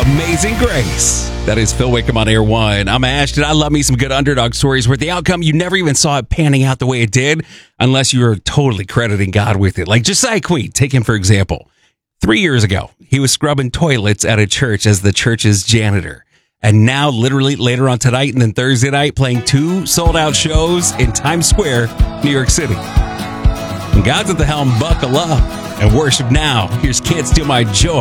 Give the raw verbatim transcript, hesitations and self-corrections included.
Amazing Grace. That is Phil Wickham on Air One. I'm Ashton. I love me some good underdog stories where the outcome, you never even saw it panning out the way it did unless you were totally crediting God with it. Like Josiah Queen, take him for example. Three years ago, he was scrubbing toilets at a church as the church's janitor. And now, literally later on tonight and then Thursday night, playing two sold-out shows in Times Square, New York City. When God's at the helm, buckle up and worship now. Here's Can't Steal My Joy